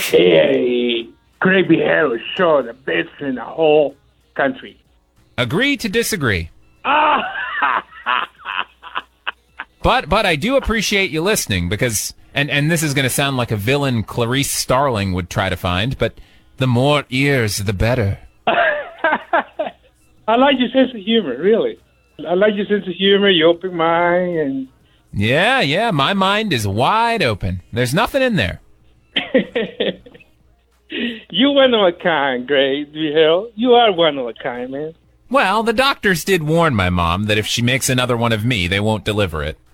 Hey, Gravy Hair Show, the best in the whole country. Agree to disagree. Ah! But I do appreciate you listening because, and this is going to sound like a villain Clarice Starling would try to find, but the more ears, the better. I like your sense of humor, really. I like your sense of humor, your open mind, and... Yeah, my mind is wide open. There's nothing in there. You one of a kind, Gravy Hair. You are one of a kind, man. Well, the doctors did warn my mom that if she makes another one of me, they won't deliver it.